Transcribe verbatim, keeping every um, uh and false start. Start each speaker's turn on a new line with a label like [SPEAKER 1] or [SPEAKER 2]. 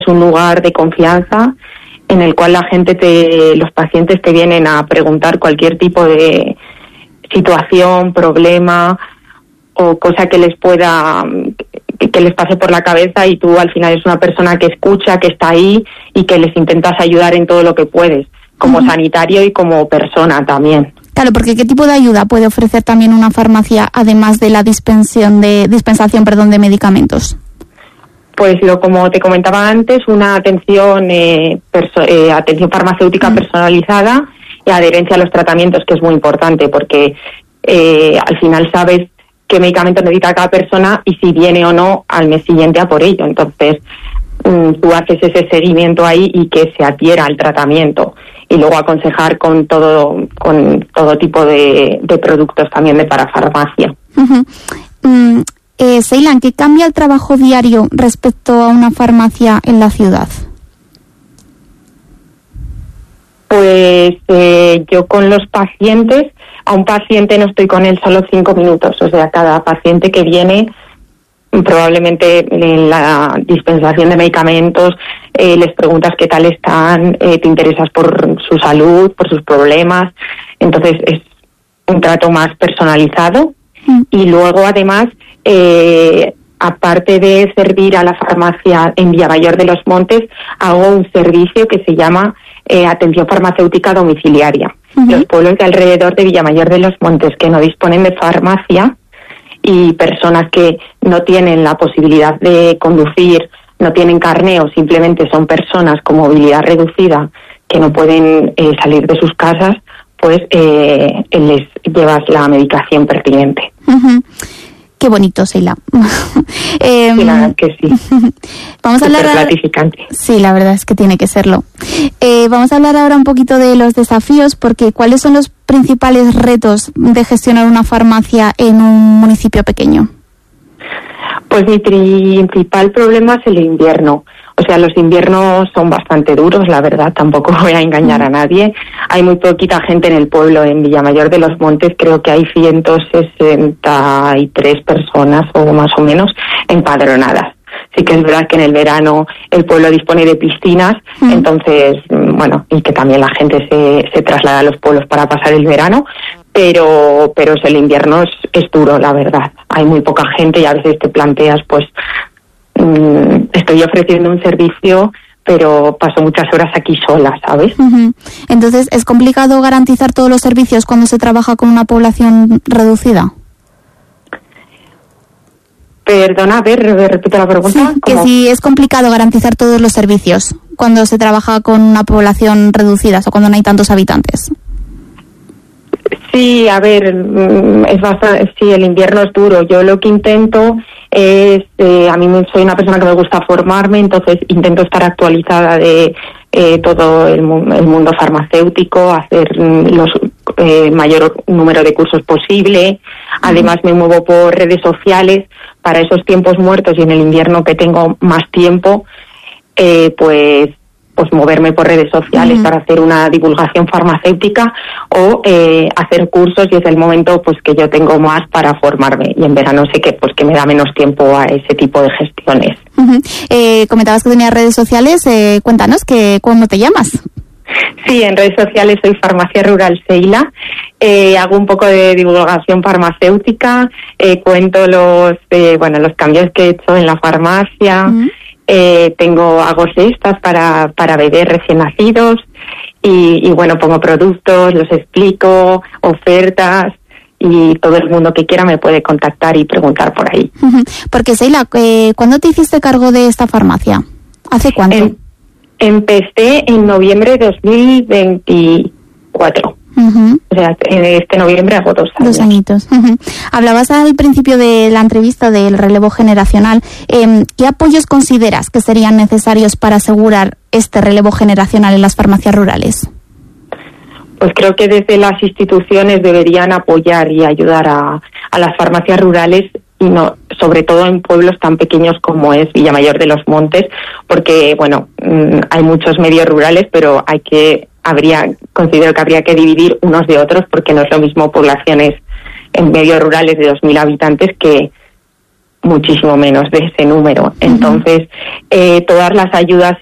[SPEAKER 1] un lugar de confianza en el cual la gente, te, los pacientes te vienen a preguntar cualquier tipo de situación, problema o cosa que les pueda, que les pase por la cabeza, y tú al final eres una persona que escucha, que está ahí y que les intentas ayudar en todo lo que puedes, como uh-huh. sanitario y como persona también.
[SPEAKER 2] Claro, porque ¿qué tipo de ayuda puede ofrecer también una farmacia además de la dispensación de dispensación, perdón, de medicamentos?
[SPEAKER 1] Pues lo como te comentaba antes, una atención eh, perso- eh, atención farmacéutica uh-huh. personalizada y adherencia a los tratamientos, que es muy importante porque eh, al final sabes qué medicamento necesita cada persona y si viene o no al mes siguiente a por ello. Entonces mm, tú haces ese seguimiento ahí y que se adhiera al tratamiento, y luego aconsejar con todo con todo tipo de, de productos también de parafarmacia.
[SPEAKER 2] Uh-huh. Mm, eh, Ceylan, ¿qué cambia el trabajo diario respecto a una farmacia en la ciudad?
[SPEAKER 1] Pues eh, yo con los pacientes, a un paciente no estoy con él solo cinco minutos, o sea, cada paciente que viene, probablemente en la dispensación de medicamentos, eh, les preguntas qué tal están, eh, te interesas por su salud, por sus problemas, entonces es un trato más personalizado. Mm. Y luego además, eh, aparte de servir a la farmacia en Villamayor de los Montes, hago un servicio que se llama eh, atención farmacéutica domiciliaria. Uh-huh. Los pueblos de alrededor de Villamayor de los Montes que no disponen de farmacia y personas que no tienen la posibilidad de conducir, no tienen carné o simplemente son personas con movilidad reducida que no pueden eh, salir de sus casas, pues eh, les llevas la medicación pertinente.
[SPEAKER 2] Uh-huh. Qué bonito, Sheila. eh,
[SPEAKER 1] sí, la verdad que sí.
[SPEAKER 2] Vamos a hablar
[SPEAKER 1] Súper gratificante.
[SPEAKER 2] Sí, la verdad es que tiene que serlo. Eh, vamos a hablar ahora un poquito de los desafíos, porque ¿cuáles son los principales retos de gestionar una farmacia en un municipio pequeño?
[SPEAKER 1] Pues mi principal problema es el invierno. O sea, los inviernos son bastante duros, la verdad, tampoco voy a engañar a nadie. Hay muy poquita gente en el pueblo, en Villamayor de los Montes creo que hay ciento sesenta y tres personas o más o menos empadronadas. Sí que es verdad que en el verano el pueblo dispone de piscinas, mm. entonces, bueno, y que también la gente se, se traslada a los pueblos para pasar el verano, pero pero el invierno es, es duro, la verdad. Hay muy poca gente y a veces te planteas, pues, mmm, estoy ofreciendo un servicio, pero paso muchas horas aquí sola, ¿sabes?
[SPEAKER 2] Uh-huh. Entonces, ¿es complicado garantizar todos los servicios cuando se trabaja con una población reducida?
[SPEAKER 1] Perdona, a ver, repito la pregunta.
[SPEAKER 2] Sí, que si es complicado garantizar todos los servicios cuando se trabaja con una población reducida o cuando no hay tantos habitantes.
[SPEAKER 1] Sí, a ver, es bastante, sí, el invierno es duro. Yo lo que intento es, eh, a mí soy una persona que me gusta formarme, entonces intento estar actualizada de eh, todo el, el mundo farmacéutico, hacer los eh, mayor número de cursos posible. Además me muevo por redes sociales para esos tiempos muertos y en el invierno que tengo más tiempo, eh, pues pues moverme por redes sociales uh-huh. para hacer una divulgación farmacéutica o eh, hacer cursos, y es el momento pues que yo tengo más para formarme, y en verano sé que pues que me da menos tiempo a ese tipo de gestiones.
[SPEAKER 2] Uh-huh. Eh, comentabas que tenías redes sociales, eh, cuéntanos que cómo te llamas.
[SPEAKER 1] Sí, en redes sociales soy Farmacia Rural Sheila, eh, hago un poco de divulgación farmacéutica, eh, cuento los eh, bueno los cambios que he hecho en la farmacia. Uh-huh. Eh, tengo, hago cestas para, para bebés recién nacidos y, y bueno, pongo productos, los explico, ofertas, y todo el mundo que quiera me puede contactar y preguntar por ahí.
[SPEAKER 2] Uh-huh. Porque Sheila, eh, ¿cuándo te hiciste cargo de esta farmacia? ¿Hace cuánto?
[SPEAKER 1] Em, empecé en noviembre de dos mil veinticuatro. Uh-huh. O sea, este noviembre hago dos años.
[SPEAKER 2] Dos añitos. Uh-huh. Hablabas al principio de la entrevista del relevo generacional. Eh, ¿Qué apoyos consideras que serían necesarios para asegurar este relevo generacional en las farmacias rurales?
[SPEAKER 1] Pues creo que desde las instituciones deberían apoyar y ayudar a, a las farmacias rurales, y no, sobre todo en pueblos tan pequeños como es Villamayor de los Montes, porque bueno, hay muchos medios rurales, pero hay que habría considero que habría que dividir unos de otros, porque no es lo mismo poblaciones en medios rurales de dos mil habitantes que muchísimo menos de ese número. Entonces, eh, todas las ayudas